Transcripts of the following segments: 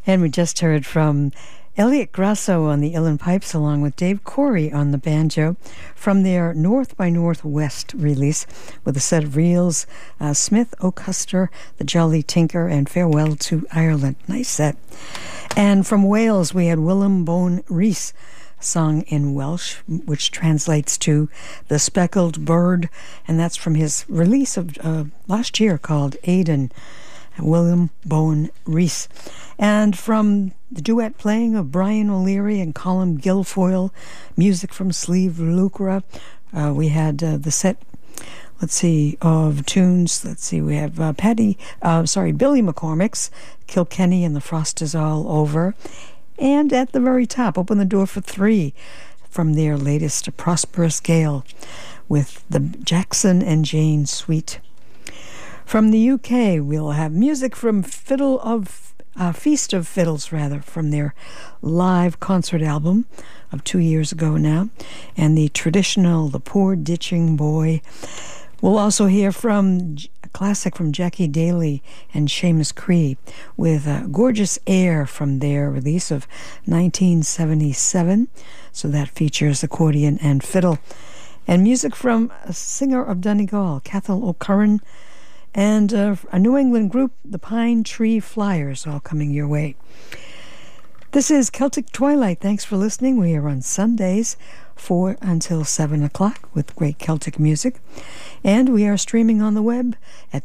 And we just heard from Elliot Grasso on the uilleann pipes along with Dave Corey on the banjo from their North by Northwest release with a set of reels, Smith, O'Custer, The Jolly Tinker, and Farewell to Ireland. Nice set. And from Wales we had Willem Bone Rhys, sung in Welsh, which translates to The Speckled Bird, and that's from his release of last year called Aidan. Willem Bone Rhys. And from the duet playing of Brian O'Leary and Colin Guilfoyle, music from Slieve Lucra, we had the set, of tunes. We have Billy McCormick's Kilkenny and the Frost is All Over. And at the very top, Open the Door for Three from their latest A Prosperous Gale with the Jackson and Jane Suite. From the UK, we'll have music from Feast of Fiddles, from their live concert album of 2 years ago now, and the traditional The Poor Ditching Boy. We'll also hear from a classic from Jackie Daly and Seamus Cree with Gorgeous Air from their release of 1977. So that features accordion and fiddle. And music from a singer of Donegal, Cathal O'Curran, and a New England group, the Pine Tree Flyers, all coming your way. This is Celtic Twilight. Thanks for listening. We are on Sundays 4 until 7 o'clock with great Celtic music. And we are streaming on the web at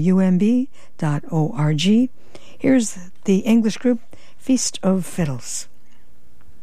wumb.org. Here's the English group, Feast of Fiddles.